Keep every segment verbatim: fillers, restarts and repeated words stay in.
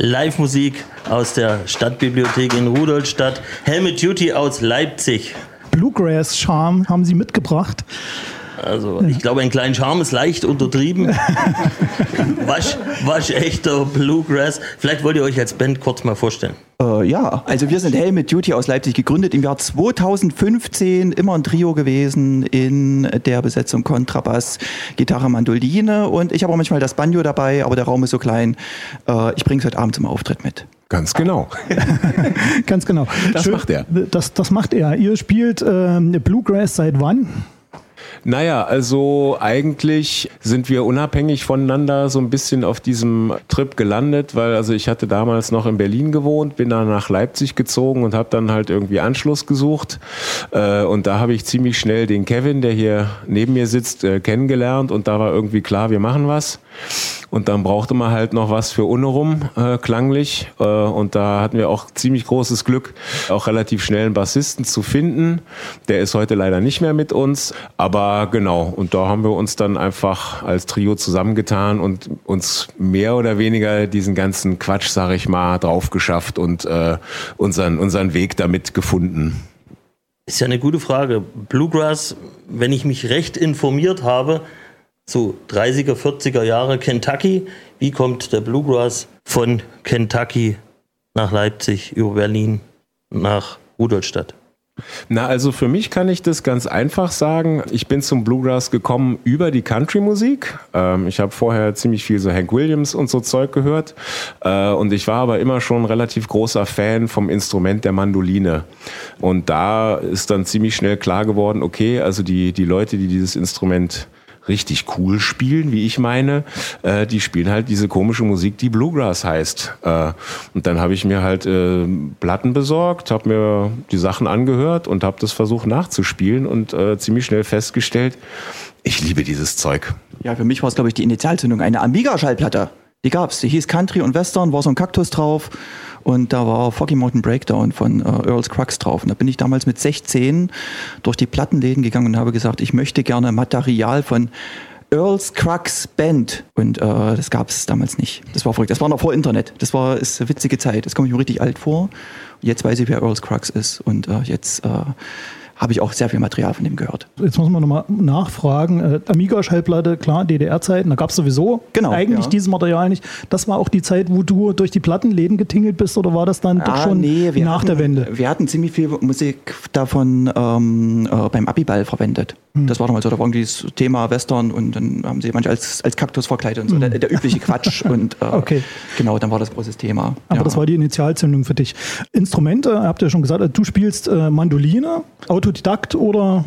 Live-Musik aus der Stadtbibliothek in Rudolstadt. Helmet Duty aus Leipzig. Bluegrass-Charme haben Sie mitgebracht. Also ich glaube, ein kleiner Charme ist leicht untertrieben. Wasch, waschechter Bluegrass. Vielleicht wollt ihr euch als Band kurz mal vorstellen. Äh, ja, also wir sind Helmet Duty aus Leipzig, gegründet im Jahr zweitausendfünfzehn, immer ein Trio gewesen in der Besetzung Kontrabass, Gitarre, Mandoline und ich habe auch manchmal das Banjo dabei, aber der Raum ist so klein. Äh, ich bringe es heute Abend zum Auftritt mit. Ganz genau. Ganz genau. Das Schön, macht er. Das, das macht er. Ihr spielt äh, Bluegrass seit wann? Naja, also eigentlich sind wir unabhängig voneinander so ein bisschen auf diesem Trip gelandet, weil also ich hatte damals noch in Berlin gewohnt, bin dann nach Leipzig gezogen und habe dann halt irgendwie Anschluss gesucht äh, und da habe ich ziemlich schnell den Kevin, der hier neben mir sitzt, äh, kennengelernt und da war irgendwie klar, wir machen was. Und dann brauchte man halt noch was für Unerum, äh, klanglich. Äh, und da hatten wir auch ziemlich großes Glück, auch relativ schnell einen Bassisten zu finden. Der ist heute leider nicht mehr mit uns. Aber genau, und da haben wir uns dann einfach als Trio zusammengetan und uns mehr oder weniger diesen ganzen Quatsch, sag ich mal, drauf geschafft und äh, unseren, unseren Weg damit gefunden. Ist ja eine gute Frage. Bluegrass, wenn ich mich recht informiert habe, so dreißiger, vierziger Jahre Kentucky. Wie kommt der Bluegrass von Kentucky nach Leipzig, über Berlin, nach Rudolstadt? Na, also für mich kann ich das ganz einfach sagen. Ich bin zum Bluegrass gekommen über die Country-Musik. Ähm, ich habe vorher ziemlich viel so Hank Williams und so Zeug gehört. Äh, und ich war aber immer schon ein relativ großer Fan vom Instrument der Mandoline. Und da ist dann ziemlich schnell klar geworden, okay, also die, die Leute, die dieses Instrument richtig cool spielen, wie ich meine, äh, die spielen halt diese komische Musik, die Bluegrass heißt. Äh, und dann habe ich mir halt äh, Platten besorgt, habe mir die Sachen angehört und habe das versucht nachzuspielen und äh, ziemlich schnell festgestellt, ich liebe dieses Zeug. Ja, für mich war es, glaube ich, die Initialzündung, eine Amiga-Schallplatte. Die gab's, die hieß Country und Western, war so ein Kaktus drauf und da war Foggy Mountain Breakdown von äh, Earl Scruggs drauf. Und da bin ich damals mit sechzehn durch die Plattenläden gegangen und habe gesagt, ich möchte gerne Material von Earl Scruggs Band. Und äh, das gab's damals nicht. Das war verrückt. Das war noch vor Internet. Das war ist eine witzige Zeit. Das komme ich mir richtig alt vor. Und jetzt weiß ich, wer Earl Scruggs ist. Und äh, jetzt... Äh, habe ich auch sehr viel Material von dem gehört. Jetzt muss man nochmal nachfragen. Äh, Amiga-Schallplatte, klar, D D R-Zeiten, da gab es sowieso genau, eigentlich ja. dieses Material nicht. Das war auch die Zeit, wo du durch die Plattenläden getingelt bist oder war das dann ah, doch schon nee, nach hatten, der Wende? Wir hatten ziemlich viel Musik davon ähm, äh, beim Abiball verwendet. Hm. Das war damals so, da war irgendwie das Thema Western und dann haben sie manche als, als Kaktus verkleidet und so, hm. der, der übliche Quatsch. und äh, okay. Genau, dann war das großes Thema. Aber ja. das war die Initialzündung für dich. Instrumente, habt ihr schon gesagt, du spielst äh, Mandoline, Autodidakt oder?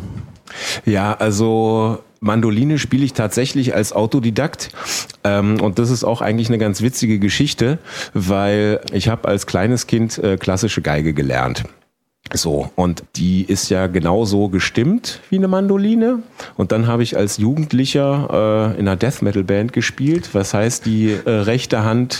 Ja, also Mandoline spiele ich tatsächlich als Autodidakt ähm, und das ist auch eigentlich eine ganz witzige Geschichte, weil ich habe als kleines Kind äh, klassische Geige gelernt. So, und die ist ja genauso gestimmt wie eine Mandoline. Und dann habe ich als Jugendlicher äh, in einer Death-Metal-Band gespielt. Was heißt, die äh, rechte Hand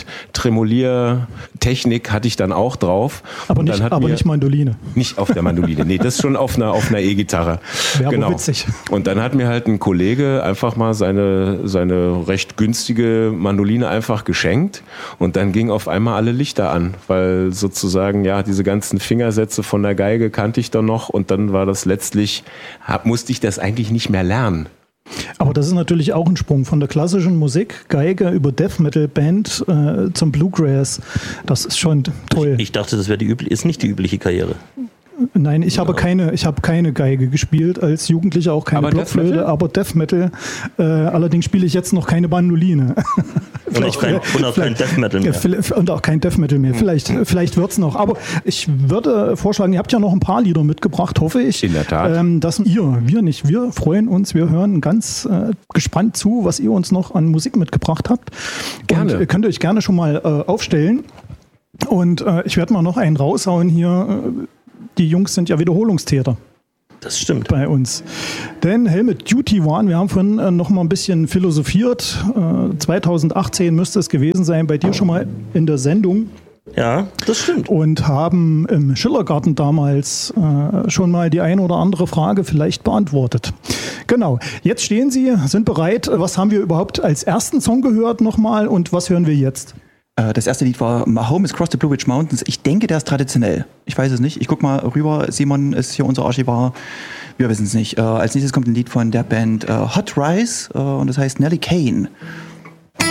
Tremolier-Technik hatte ich dann auch drauf. Aber, nicht, aber nicht Mandoline. Nicht auf der Mandoline, nee, das schon auf einer, auf einer E-Gitarre. Wäre genau. aber witzig. Und dann hat mir halt ein Kollege einfach mal seine, seine recht günstige Mandoline einfach geschenkt. Und dann ging auf einmal alle Lichter an, weil sozusagen, ja, diese ganzen Fingersätze von der Geige kannte ich dann noch und dann war das letztlich, hab, musste ich das eigentlich nicht mehr lernen. Aber das ist natürlich auch ein Sprung von der klassischen Musik, Geige über Death Metal Band äh, zum Bluegrass. Das ist schon toll. Ich, ich dachte, das wäre die übliche, ist nicht die übliche Karriere. Nein, ich habe keine, ich habe keine Geige gespielt als Jugendlicher, auch keine aber Blockflöte, Death aber Death Metal. Äh, allerdings spiele ich jetzt noch keine Bandoline. Und auch kein, und auch kein Death Metal mehr. Und auch kein Death Metal mehr. Vielleicht, vielleicht wird es noch. Aber ich würde vorschlagen, ihr habt ja noch ein paar Lieder mitgebracht, hoffe ich. In der Tat. Ähm, dass ihr, wir nicht, wir freuen uns, wir hören ganz äh, gespannt zu, was ihr uns noch an Musik mitgebracht habt. Gerne. Und ihr könnt euch gerne schon mal äh, aufstellen. Und äh, ich werde mal noch einen raushauen hier. Die Jungs sind ja Wiederholungstäter. Das stimmt. Bei uns. Denn Helmet Duty waren, wir haben vorhin äh, noch mal ein bisschen philosophiert. Äh, zweitausendachtzehn müsste es gewesen sein, bei dir schon mal in der Sendung. Ja, das stimmt. Und haben im Schillergarten damals äh, schon mal die eine oder andere Frage vielleicht beantwortet. Genau. Jetzt stehen Sie, sind bereit. Was haben wir überhaupt als ersten Song gehört nochmal und was hören wir jetzt? Äh, das erste Lied war My Home is Across the Blue Ridge Mountains. Ich denke, der ist traditionell. Ich weiß es nicht. Ich guck mal rüber. Simon ist hier unser Archivar. Wir wissen es nicht. Äh, als nächstes kommt ein Lied von der Band äh, Hot Rice äh, und das heißt Nellie Kane.